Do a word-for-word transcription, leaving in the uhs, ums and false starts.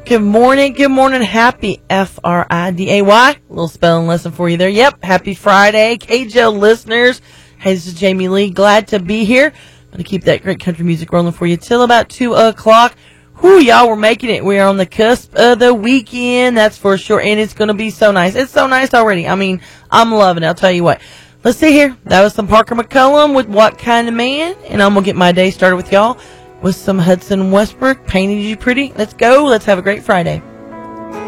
Good morning, good morning. Happy F R I D A Y. A little spelling lesson for you there. Yep, happy Friday. K J L listeners. Hey, this is Jamie Lee. Glad to be here. I'm going to keep that great country music rolling for you till about two o'clock. Whew, y'all, we're making it. We are on the cusp of the weekend, that's for sure. And it's going to be so nice. It's so nice already. I mean, I'm loving it. I'll tell you what. Let's see here. That was some Parker McCullum with What Kind of Man. And I'm going to get my day started with y'all with some Hudson Westbrook, Painted You Pretty. Let's go. Let's have a great Friday.